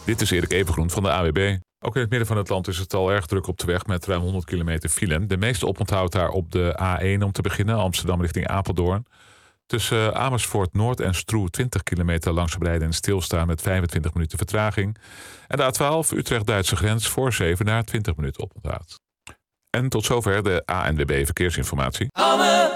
Dit is Erik Evengroen van de AWB. Ook in het midden van het land is het al erg druk op de weg met ruim 100 kilometer file. De meeste oponthoud daar op de A1 om te beginnen, Amsterdam richting Apeldoorn. Tussen Amersfoort Noord en Stroe 20 kilometer langzaam rijden en stilstaan met 25 minuten vertraging. En de A12 Utrecht-Duitse grens voor Zevenaar 20 minuten oponthoud. En tot zover de ANWB Verkeersinformatie.